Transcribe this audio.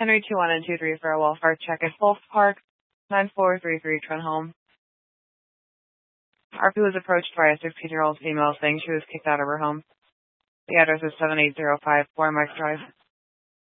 Henry 21 and 23 for a welfare check at Wolf Park, 9433 Trenholm. RP was approached by a 16-year-old female saying she was kicked out of her home. The address is 7805 Mike Drive.